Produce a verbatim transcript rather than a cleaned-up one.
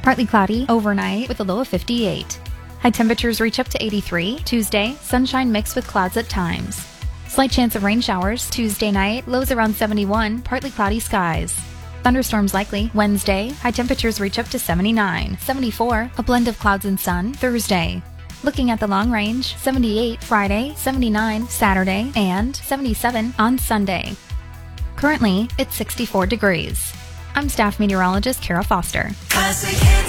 Partly cloudy overnight with a low of fifty-eight. High temperatures reach up to eighty-three. Tuesday, sunshine mixed with clouds at times. Slight chance of rain showers Tuesday night, lows around seventy-one, partly cloudy skies. Thunderstorms likely Wednesday, high temperatures reach up to seventy-nine. seventy-four, a blend of clouds and sun Thursday. Looking at the long range, seventy-eight Friday, seventy-nine Saturday, and seventy-seven on Sunday. Currently, it's sixty-four degrees. I'm staff meteorologist Kara Foster. Classic hits.